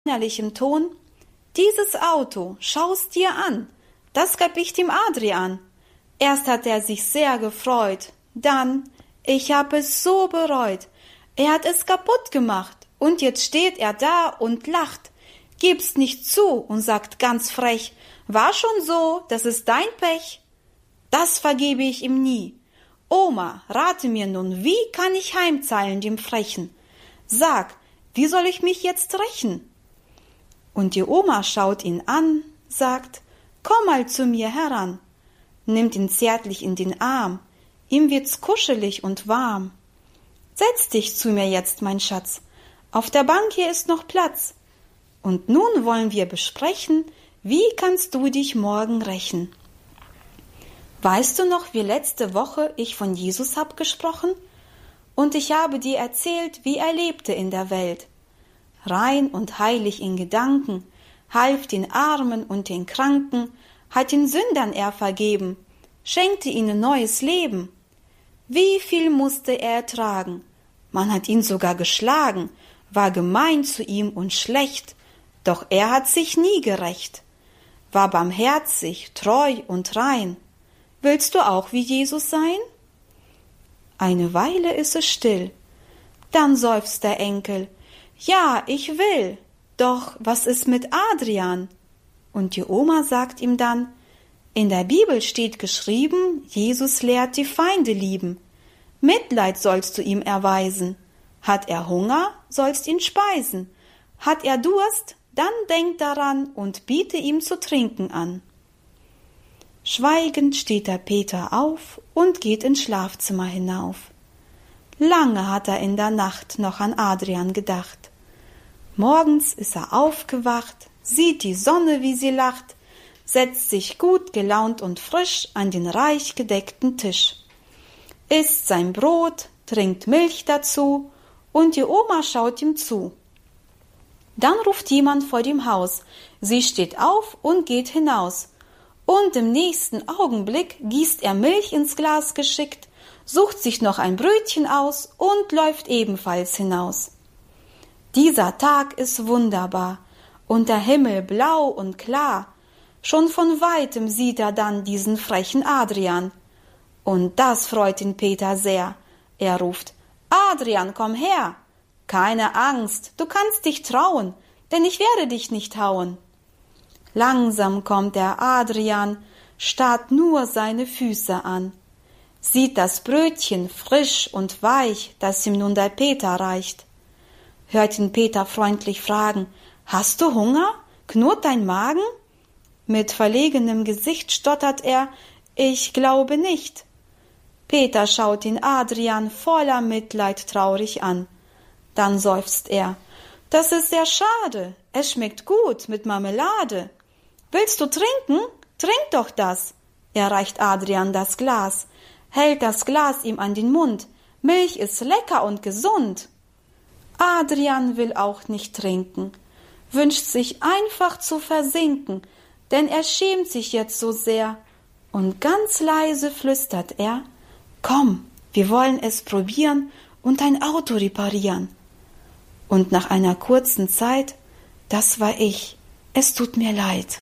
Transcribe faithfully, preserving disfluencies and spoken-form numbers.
innerlichem Ton: »Dieses Auto, schau's dir an, das gab ich dem Adrian.« Erst hat er sich sehr gefreut, dann: »Ich hab es so bereut, er hat es kaputt gemacht, und jetzt steht er da und lacht, gibt's nicht zu und sagt ganz frech: »War schon so, das ist dein Pech.« Das vergebe ich ihm nie. Oma, rate mir nun, wie kann ich heimzahlen dem Frechen? Sag, wie soll ich mich jetzt rächen? Und die Oma schaut ihn an, sagt: »Komm mal zu mir heran«, nimmt ihn zärtlich in den Arm, ihm wird's kuschelig und warm. »Setz dich zu mir jetzt, mein Schatz, auf der Bank hier ist noch Platz, und nun wollen wir besprechen, wie kannst du dich morgen rächen? Weißt du noch, wie letzte Woche ich von Jesus hab gesprochen? Und ich habe dir erzählt, wie er lebte in der Welt. Rein und heilig in Gedanken, half den Armen und den Kranken, hat den Sündern er vergeben, schenkte ihnen neues Leben. Wie viel musste er ertragen? Man hat ihn sogar geschlagen, war gemein zu ihm und schlecht, doch er hat sich nie gerächt, war barmherzig, treu und rein. Willst du auch wie Jesus sein? Eine Weile ist es still, dann seufzt der Enkel: »Ja, ich will, doch was ist mit Adrian?« Und die Oma sagt ihm dann: »In der Bibel steht geschrieben, Jesus lehrt die Feinde lieben. Mitleid sollst du ihm erweisen. Hat er Hunger, sollst ihn speisen. Hat er Durst, dann denk daran und biete ihm zu trinken an.« Schweigend steht der Peter auf und geht ins Schlafzimmer hinauf. Lange hat er in der Nacht noch an Adrian gedacht. Morgens ist er aufgewacht, sieht die Sonne, wie sie lacht, setzt sich gut gelaunt und frisch an den reich gedeckten Tisch, isst sein Brot, trinkt Milch dazu, und die Oma schaut ihm zu. Dann ruft jemand vor dem Haus, sie steht auf und geht hinaus, und im nächsten Augenblick gießt er Milch ins Glas geschickt, sucht sich noch ein Brötchen aus und läuft ebenfalls hinaus. Dieser Tag ist wunderbar und der Himmel blau und klar. Schon von weitem sieht er dann diesen frechen Adrian. Und das freut den Peter sehr. Er ruft: »Adrian, komm her! Keine Angst, du kannst dich trauen, denn ich werde dich nicht hauen.« Langsam kommt der Adrian, starrt nur seine Füße an, sieht das Brötchen frisch und weich, das ihm nun der Peter reicht, hört ihn Peter freundlich fragen: »Hast du Hunger? Knurrt dein Magen?« Mit verlegenem Gesicht stottert er: »Ich glaube nicht.« Peter schaut den Adrian voller Mitleid traurig an. Dann seufzt er: »Das ist sehr schade, es schmeckt gut mit Marmelade. Willst du trinken? Trink doch das!« Er reicht Adrian das Glas, hält das Glas ihm an den Mund. »Milch ist lecker und gesund.« Adrian will auch nicht trinken, wünscht sich einfach zu versinken, denn er schämt sich jetzt so sehr, und ganz leise flüstert er: »Komm, wir wollen es probieren und ein Auto reparieren.« Und nach einer kurzen Zeit: »Das war ich, es tut mir leid.«